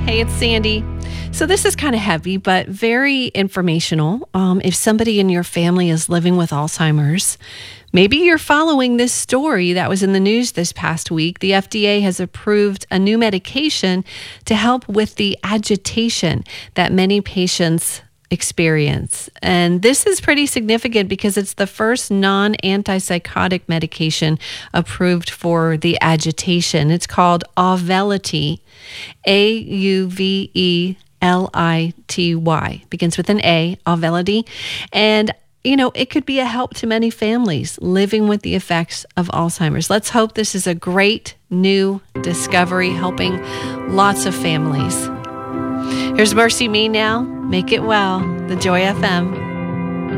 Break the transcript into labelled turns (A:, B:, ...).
A: Hey, it's Sandy. So this is kind of heavy, but very informational. If somebody in your family is living with Alzheimer's, maybe you're following this story that was in the news this past week. The FDA has approved a new medication to help with the agitation that many patients experience. And this is pretty significant because it's the first non-antipsychotic medication approved for the agitation. It's called Auvelity, Auvelity. Begins with an A, Auvelity. And it could be a help to many families living with the effects of Alzheimer's. Let's hope this is a great new discovery helping lots of families. Here's Mercy Me Now. Make it well. The Joy FM.